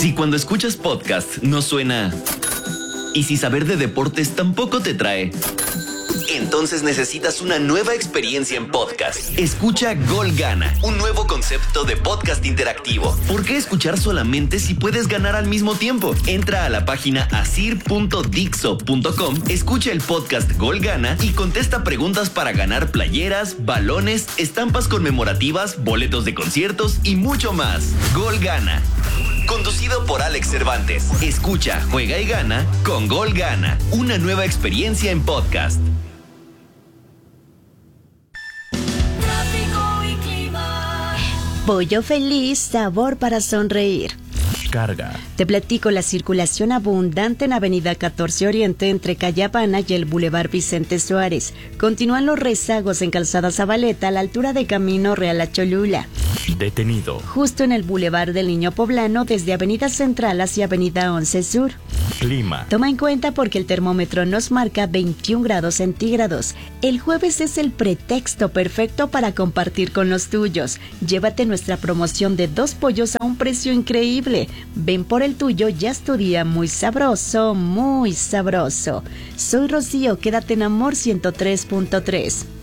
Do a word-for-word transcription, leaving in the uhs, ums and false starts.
Si cuando escuchas podcast no suena... Y si saber de deportes tampoco te trae... Entonces necesitas una nueva experiencia en podcast. Escucha Gol Gana, un nuevo concepto de podcast interactivo. ¿Por qué escuchar solamente si puedes ganar al mismo tiempo? Entra a la página asir punto dixo punto com, escucha el podcast Gol Gana y contesta preguntas para ganar playeras, balones, estampas conmemorativas, boletos de conciertos y mucho más. Gol Gana. Conducido por Alex Cervantes. Escucha, juega y gana con Gol Gana. Una nueva experiencia en podcast. Pollo Feliz, sabor para sonreír. Carga. Te platico la circulación abundante en Avenida catorce Oriente entre Calle Habana y el Boulevard Vicente Suárez. Continúan los rezagos en Calzada Zabaleta a la altura de Camino Real a Cholula. Detenido. Justo en el Boulevard del Niño Poblano desde Avenida Central hacia Avenida once Sur. Clima. Toma en cuenta porque el termómetro nos marca veintiún grados centígrados. El jueves es el pretexto perfecto para compartir con los tuyos. Llévate nuestra promoción de dos pollos a un precio increíble. Ven por el tuyo, ya es tu día muy sabroso, muy sabroso. Soy Rocío, quédate en Amor ciento tres punto tres.